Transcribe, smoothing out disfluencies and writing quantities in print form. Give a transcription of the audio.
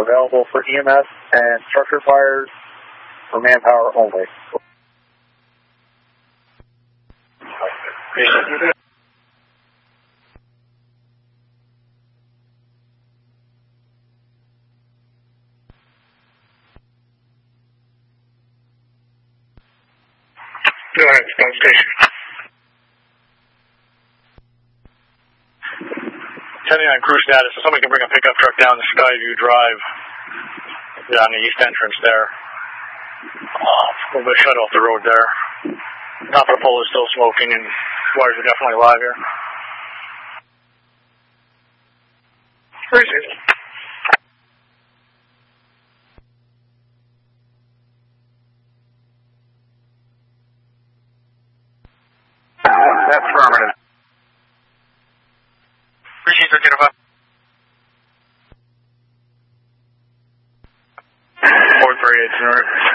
available for EMS and structure fires for manpower only. Go ahead, Stone Station. Depending on crew status, if somebody can bring a pickup truck down the Skyview Drive, down the east entrance there. A little bit shut off the road there. Top of the pole is still smoking and wires are definitely live here. Where is it? That's affirmative. Appreciate the identify. 438,